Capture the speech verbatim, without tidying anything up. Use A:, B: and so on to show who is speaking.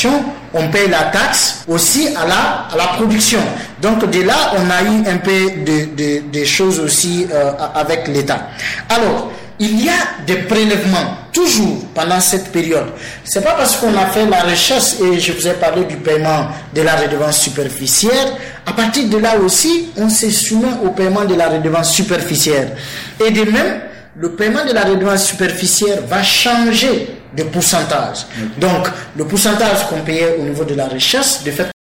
A: l'exploitation, on paye la taxe aussi à la, à la production. Donc de là, on a eu un peu de, de, de choses aussi euh, avec l'État. Alors, il y a des prélèvements, toujours pendant cette période. C'est pas parce qu'on a fait la recherche, et je vous ai parlé du paiement de la redevance superficielle, à partir de là aussi, on se soumet au paiement de la redevance superficielle. Et de même, le paiement de la redevance superficielle va changer de pourcentage. Donc, le pourcentage qu'on payait au niveau de la recherche, de fait